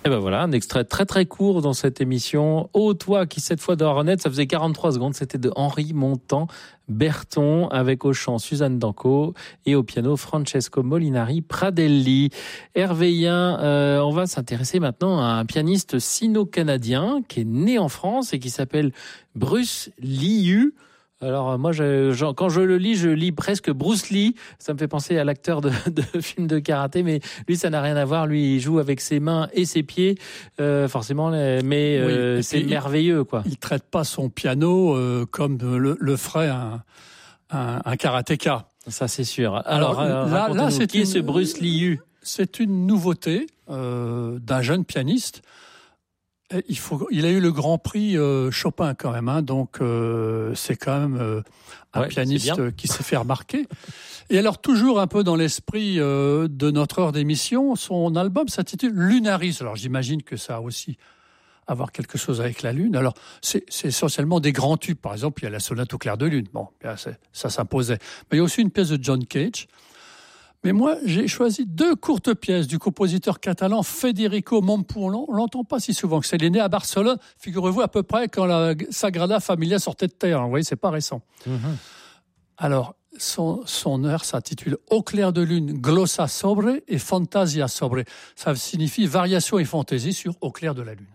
Et ben voilà, un extrait très très court dans cette émission. Oh toi qui cette fois doit renaître, ça faisait 43 secondes, c'était de Henri Montan Berton avec au chant Suzanne Danco et au piano Francesco Molinari Pradelli. Hervé Yen, on va s'intéresser maintenant à un pianiste sino-canadien qui est né en France et qui s'appelle Bruce Liu. Alors moi, quand je lis presque Bruce Lee. Ça me fait penser à l'acteur de films de karaté, mais lui, ça n'a rien à voir. Lui, il joue avec ses mains et ses pieds, forcément. Mais oui, c'est merveilleux, quoi. Il traite pas son piano comme le ferait un karatéka. Ça, c'est sûr. Alors là, c'est qui est ce Bruce Lee? C'est une nouveauté d'un jeune pianiste. Il a eu le Grand Prix Chopin quand même, hein, donc c'est quand même un pianiste qui s'est fait remarquer. Et alors toujours un peu dans l'esprit de notre heure d'émission, son album s'intitule Lunaris. Alors j'imagine que ça a aussi à voir quelque chose avec la lune. Alors c'est essentiellement des grands tubes. Par exemple, il y a la sonate au clair de lune. Bon, ça s'imposait. Mais il y a aussi une pièce de John Cage. Mais moi, j'ai choisi 2 courtes pièces du compositeur catalan Federico Montpou. On l'entend pas si souvent. Il est né à Barcelone, figurez-vous, à peu près quand la Sagrada Familia sortait de terre. Vous voyez, c'est pas récent. Mm-hmm. Alors, son œuvre s'intitule Au clair de lune, glossa sobre et fantasia sobre. Ça signifie variation et fantaisie sur Au clair de la lune.